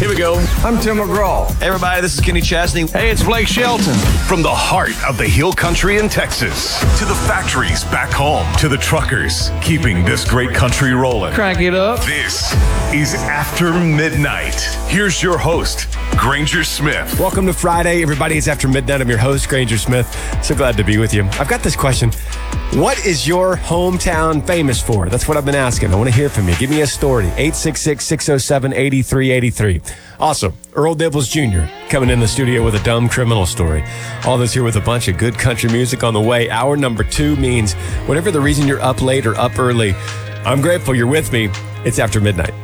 Here we go. I'm Tim McGraw. Hey, everybody, this is Kenny Chesney. Hey, it's Blake Shelton. From the heart of the hill country in Texas to the factories back home to the truckers keeping this great country rolling. Crank it up. This is After Midnight. Here's your host, Granger Smith. Welcome to Friday, everybody. It's After Midnight. I'm your host, Granger Smith. So glad to be with you. I've got this question. What is your hometown famous for? That's what I've been asking. I want to hear from you. Give me a story. 866-607-8383. Also, Earl Dibbles Jr. coming in the studio with a dumb criminal story. All this here with a bunch of good country music on the way. Hour number 2 means whatever the reason you're up late or up early, I'm grateful you're with me. It's After Midnight.